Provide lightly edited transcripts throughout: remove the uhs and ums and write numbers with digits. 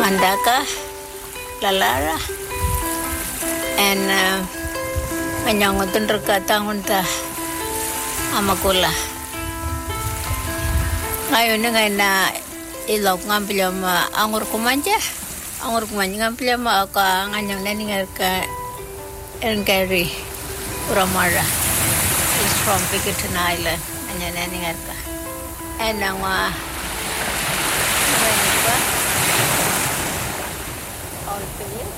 Mandaka, Lalara, and Manyangotan Rakatangunta Amakula. Ngayon na ilok ngampilama angor kumanja ngampilama ka nganyang naningal ka Enkari Uramara is from Piketton Island nganyang naningal ka and ang all period.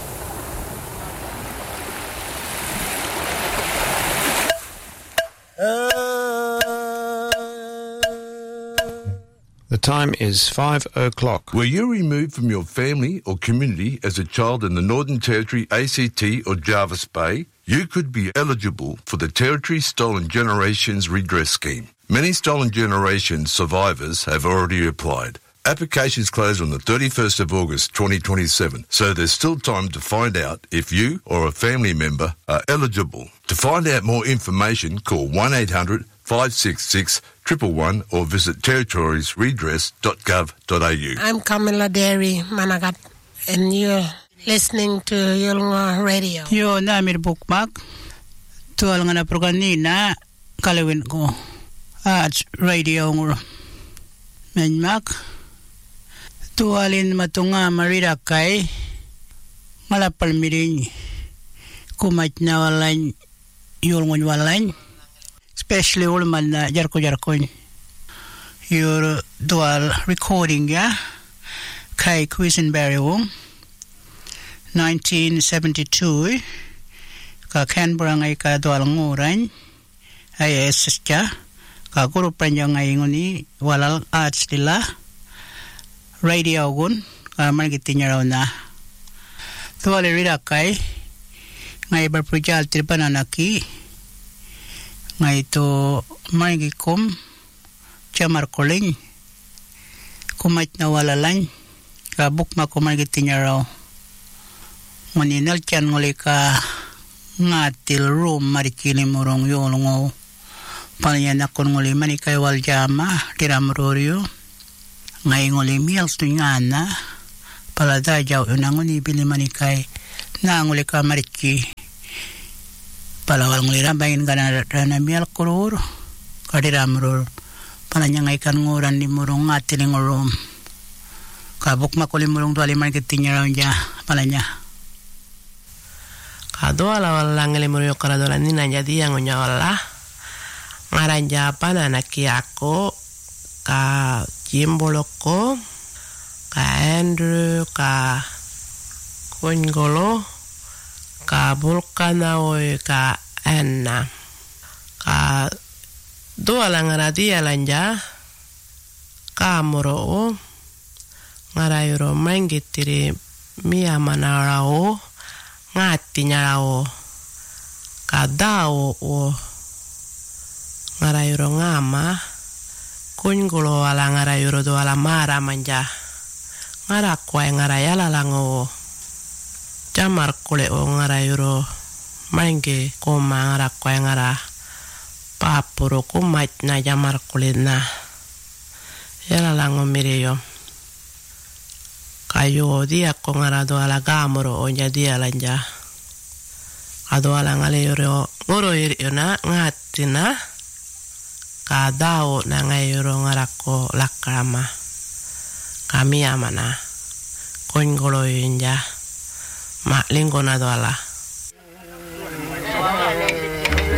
The time is 5:00. Were you removed from your family or community as a child in the Northern Territory, ACT or Jervis Bay? You could be eligible for the Territory Stolen Generations Redress Scheme. Many Stolen Generations survivors have already applied. Applications close on the 31st of August 2027, so there's still time to find out if you or a family member are eligible. To find out more information, call 1-800-566-111 or visit territoriesredress.gov.au. I'm Camilla Derry Managat, and you're listening to Yolnga Radio. Yo namir bookmark. Tual nga na proganina kalawin ko at radio ng Menmak. Tualin matunga marira kay malapal miring kumat na walan yulngon walan especially ulman na jarko your dual recording ya kay Quisenberry 1972 ka Canberra ngay ka dual nguran ay esya ka guru panya ngay nguni walal arts dila radio gun marketing raw na tuwali rida kay ngay berprojal tripananaki ngay to magikom chamar koling kumat na walalan ka bukma ko marketing raw maninal chan ngoli ka ngatil room marikili murong yolongo palyan akon ngoli manikay waljama tiramrorio ngay ngoli meals tu ngana palada jaw unangoni bili manikay na ngoli ka mariki palawal ngoli rambayin kana na meal kurur kadiramror palanya ngay kan nguran ni murong ngatil ngorom kabuk makuli murong tuali marketing raunja palanya kado ala langele muryo karadola ni nanya dia ngonya wala ngaranja apa nanaki ako ka Jimboloko ka Andrew ka Kongolo ka Vulcanaoy ka Anna ka doala ngaradia lanja ka moro ngarayuro mangitiri mia manarao ngati nyarao ka dao o ngarayuro ngama Kongolo ala ngarayuro do ala mara manja ngarakwa ngarayala lango jamar kule o ngarayuro mange koma ngarakwa ngara papuro kumat na jamar kule na yala lango mireyo kayo dia ko ngarado ala gamoro o nya dia lanja ado ala ngaleyuro ngoro iri na ngatina kadao na ngayuro ngarako lakrama kami amana Kongolo yunja mak lingko na do ala